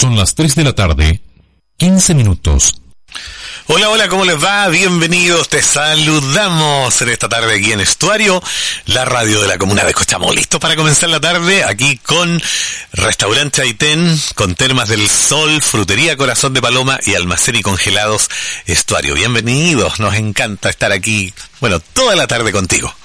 Son las 3 de la tarde, 15 minutos. Hola, hola, ¿cómo les va? Bienvenidos, te saludamos en esta tarde aquí en Estuario, la radio de la comuna de Cochamó. Listos para comenzar la tarde aquí con Restaurante Aitén, con Termas del Sol, Frutería Corazón de Paloma y Almacén y Congelados Estuario. Bienvenidos, nos encanta estar aquí, bueno, toda la tarde contigo.